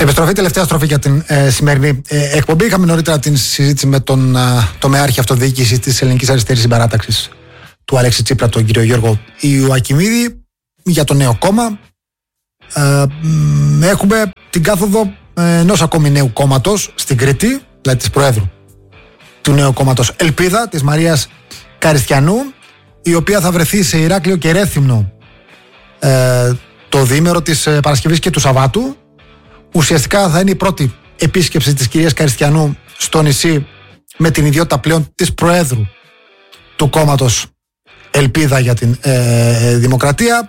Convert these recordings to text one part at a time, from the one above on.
Επιστροφή, τελευταία στροφή για την σημερινή εκπομπή. Είχαμε νωρίτερα την συζήτηση με τον τομεάρχη αυτοδιοίκησης της Ελληνικής Αριστερής Συμπαράταξης του Αλέξη Τσίπρα, τον κύριο Γιώργο Ιωακιμίδη, για το νέο κόμμα. Έχουμε την κάθοδο ενός ακόμη νέου κόμματος στην Κρήτη, δηλαδή της Προέδρου του νέου κόμματος Ελπίδα, της Μαρίας Καριστιανού, η οποία θα βρεθεί σε Ηράκλειο και Ρέθυμνο το διήμερο της Παρασκευής και του Σαββάτου. Ουσιαστικά θα είναι η πρώτη επίσκεψη της κυρίας Καριστιανού στο νησί με την ιδιότητα πλέον της Προέδρου του κόμματος Ελπίδα για την Δημοκρατία.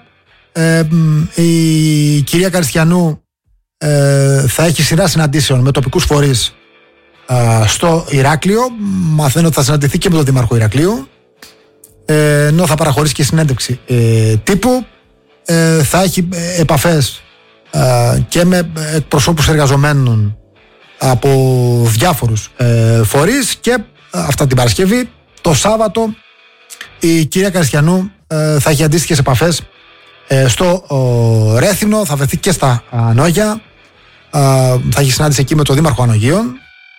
Η κυρία Καριστιανού θα έχει σειρά συναντήσεων με τοπικούς φορείς στο Ηράκλειο. Μαθαίνω ότι θα συναντηθεί και με τον Δήμαρχο Ηρακλείου, ενώ θα παραχωρήσει και συνέντευξη τύπου. Θα έχει επαφές και με εκπροσώπους εργαζομένων από διάφορους φορείς, και αυτά την Παρασκευή. Το Σάββατο η κυρία Καριστιανού θα έχει αντίστοιχες επαφές στο Ρέθυμνο, θα βρεθεί και στα Ανόγια, θα έχει συνάντηση εκεί με τον Δήμαρχο Ανογίων,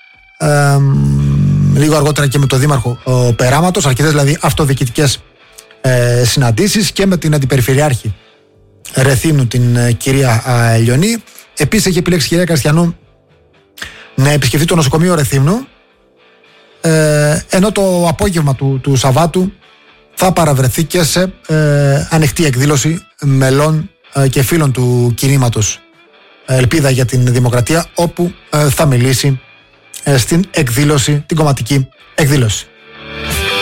λίγο αργότερα και με τον Δήμαρχο Περάματος, αρκετές δηλαδή αυτοδιοικητικές συναντήσεις, και με την Αντιπεριφερειάρχη Ρεθύμνου, την κυρία Ελιονή. Επίσης έχει επιλέξει η κυρία Καριστιανού να επισκεφτεί το νοσοκομείο Ρεθύμνου, ενώ το απόγευμα του Σαββάτου θα παραβρεθεί και σε ανοιχτή εκδήλωση μελών και φίλων του κινήματος Ελπίδα για την Δημοκρατία, όπου θα μιλήσει στην εκδήλωση, την κομματική εκδήλωση.